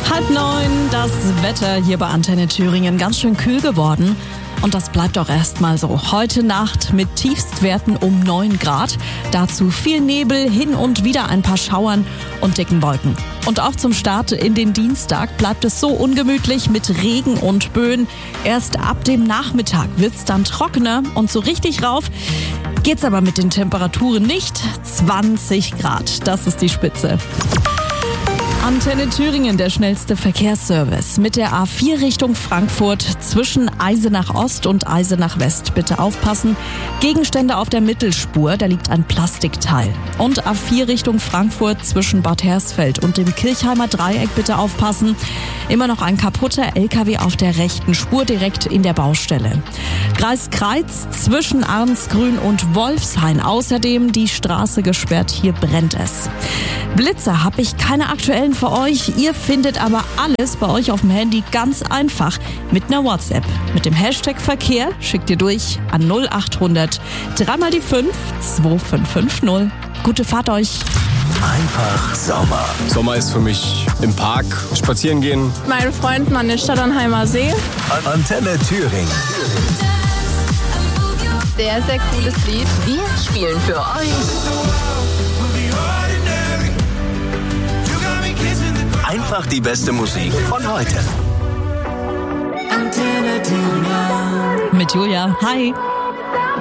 8:30, das Wetter hier bei Antenne Thüringen ganz schön kühl geworden. Und das bleibt auch erstmal so. Heute Nacht mit Tiefstwerten um 9 Grad. Dazu viel Nebel, hin und wieder ein paar Schauern und dicken Wolken. Und auch zum Start in den Dienstag bleibt es so ungemütlich mit Regen und Böen. Erst ab dem Nachmittag wird's dann trockener und so richtig rauf geht's aber mit den Temperaturen nicht. 20 Grad, das ist die Spitze. Antenne Thüringen, der schnellste Verkehrsservice. Mit der A4 Richtung Frankfurt zwischen Eisenach Ost und Eisenach West. Bitte aufpassen. Gegenstände auf der Mittelspur, da liegt ein Plastikteil. Und A4 Richtung Frankfurt zwischen Bad Hersfeld und dem Kirchheimer Dreieck. Bitte aufpassen. Immer noch ein kaputter LKW auf der rechten Spur direkt in der Baustelle. Kreis Kreiz zwischen Arnsgrün und Wolfshain. Außerdem die Straße gesperrt, hier brennt es. Blitzer habe ich keine aktuellen für euch. Ihr findet aber alles bei euch auf dem Handy ganz einfach mit einer WhatsApp. Mit dem Hashtag Verkehr schickt ihr durch an 0800 3 die 5 2550. Gute Fahrt euch. Einfach Sommer. Sommer ist für mich im Park spazieren gehen. Meinen Freunden an den Stadternheimer See. Antenne Thüringen. Sehr, sehr cooles Lied. Wir spielen für euch Einfach die beste Musik von heute. Mit Julia. Hi.